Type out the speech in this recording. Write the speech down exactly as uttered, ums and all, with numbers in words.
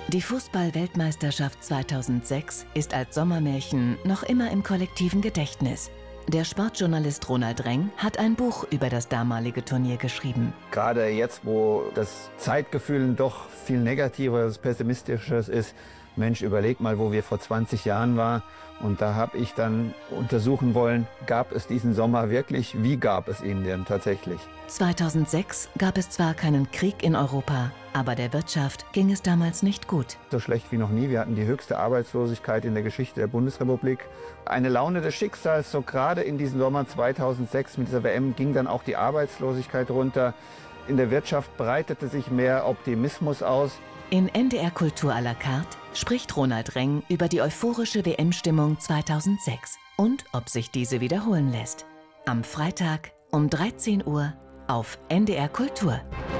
Die Fußball-Weltmeisterschaft zweitausendsechs ist als Sommermärchen noch immer im kollektiven Gedächtnis. Der Sportjournalist Ronald Reng hat ein Buch über das damalige Turnier geschrieben. Gerade jetzt, wo das Zeitgefühl doch viel negativeres, pessimistisches ist, Mensch, überleg mal, wo wir vor zwanzig Jahren waren. Und da habe ich dann untersuchen wollen, gab es diesen Sommer wirklich? Wie gab es ihn denn tatsächlich? zweitausendsechs gab es zwar keinen Krieg in Europa, aber der Wirtschaft ging es damals nicht gut. So schlecht wie noch nie. Wir hatten die höchste Arbeitslosigkeit in der Geschichte der Bundesrepublik. Eine Laune des Schicksals, so gerade in diesem Sommer zweitausendsechs mit dieser W M ging dann auch die Arbeitslosigkeit runter. In der Wirtschaft breitete sich mehr Optimismus aus. In N D R Kultur à la carte spricht Ronald Reng über die euphorische W M-Stimmung zweitausendsechs und ob sich diese wiederholen lässt. Am Freitag um dreizehn Uhr auf N D R Kultur.